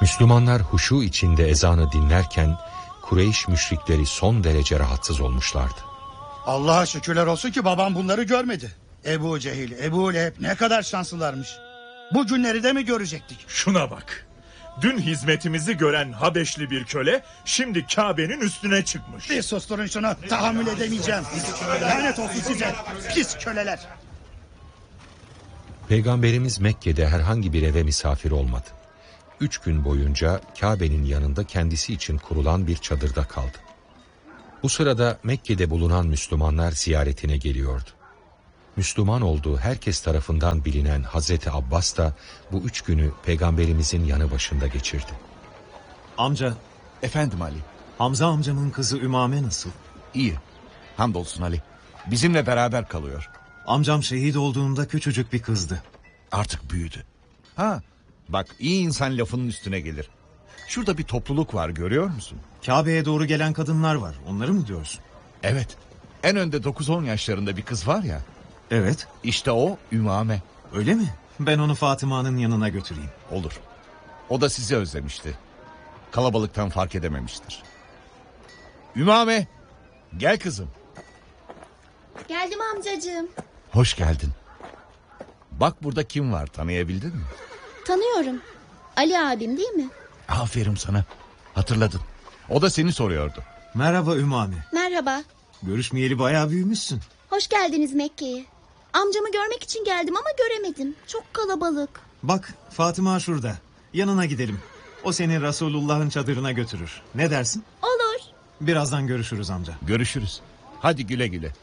Müslümanlar huşu içinde ezanı dinlerken Kureyş müşrikleri son derece rahatsız olmuşlardı. Allah'a şükürler olsun ki babam bunları görmedi. Ebu Cehil, Ebu Leheb ne kadar şanslılarmış. Bu günleri de mi görecektik? Şuna bak. Dün hizmetimizi gören Habeşli bir köle şimdi Kabe'nin üstüne çıkmış. Bir susturun şunu, tahammül edemeyeceğim. Lanet olsun size, pis köleler. Peygamberimiz Mekke'de herhangi bir eve misafir olmadı. 3 gün boyunca Kabe'nin yanında kendisi için kurulan bir çadırda kaldı. Bu sırada Mekke'de bulunan Müslümanlar ziyaretine geliyordu. Müslüman olduğu herkes tarafından bilinen Hazreti Abbas da bu 3 günü Peygamberimizin yanı başında geçirdi. Amca, Efendim Ali. Hamza amcamın kızı Ümame nasıl? İyi. Hamdolsun Ali. Bizimle beraber kalıyor. Amcam şehit olduğunda küçücük bir kızdı. Artık büyüdü. Ha, bak iyi insan lafının üstüne gelir. Şurada bir topluluk var, görüyor musun? Kabe'ye doğru gelen kadınlar var. Onları mı diyorsun? Evet. En önde 9-10 yaşlarında bir kız var ya. Evet. İşte o Ümame. Öyle mi? Ben onu Fatıma'nın yanına götüreyim. Olur. O da sizi özlemişti. Kalabalıktan fark edememiştir. Ümame, gel kızım. Geldim amcacığım. Hoş geldin. Bak burada kim var, tanıyabildin mi? Tanıyorum. Ali abim değil mi? Aferin sana. Hatırladın. O da seni soruyordu. Merhaba Ümame. Merhaba. Görüşmeyeli bayağı büyümüşsün. Hoş geldiniz Mekke'ye. Amcamı görmek için geldim ama göremedim. Çok kalabalık. Bak Fatıma şurada. Yanına gidelim. O seni Resulullah'ın çadırına götürür. Ne dersin? Olur. Birazdan görüşürüz amca. Görüşürüz. Hadi güle güle.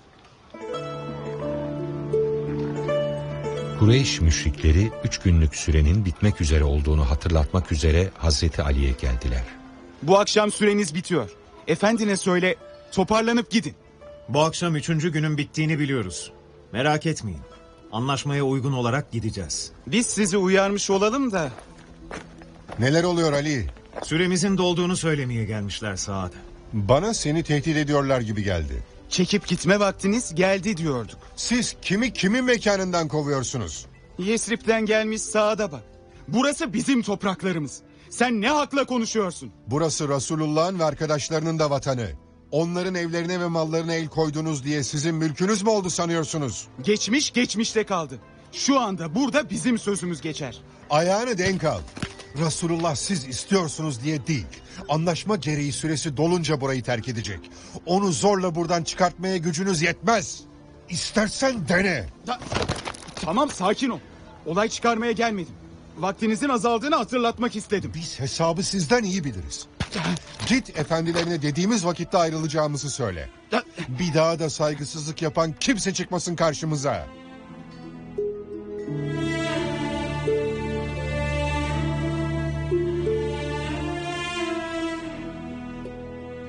Kureyş müşrikleri 3 günlük sürenin bitmek üzere olduğunu hatırlatmak üzere Hazreti Ali'ye geldiler. Bu akşam süreniz bitiyor. Efendine söyle, toparlanıp gidin. Bu akşam 3. günün bittiğini biliyoruz. Merak etmeyin. Anlaşmaya uygun olarak gideceğiz. Biz sizi uyarmış olalım da. Neler oluyor Ali? Süremizin dolduğunu söylemeye gelmişler Saad. Bana seni tehdit ediyorlar gibi geldi. Çekip gitme vaktiniz geldi diyorduk. Siz kimi kimin mekanından kovuyorsunuz? Yesrib'den gelmiş Saad'a bak. Burası bizim topraklarımız. Sen ne hakla konuşuyorsun? Burası Resulullah'ın ve arkadaşlarının da vatanı. Onların evlerine ve mallarına el koydunuz diye sizin mülkünüz mü oldu sanıyorsunuz? Geçmiş geçmişte kaldı. Şu anda burada bizim sözümüz geçer. Ayağını denk al. Resulullah siz istiyorsunuz diye değil. Anlaşma gereği süresi dolunca burayı terk edecek. Onu zorla buradan çıkartmaya gücünüz yetmez. İstersen dene. Tamam sakin ol. Olay çıkarmaya gelmedim. Vaktinizin azaldığını hatırlatmak istedim. Biz hesabı sizden iyi biliriz. Git efendilerine dediğimiz vakitte ayrılacağımızı söyle. Bir daha da saygısızlık yapan kimse çıkmasın karşımıza.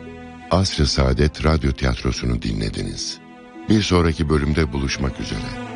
Asr-ı Saadet Radyo Tiyatrosu'nu dinlediniz. Bir sonraki bölümde buluşmak üzere.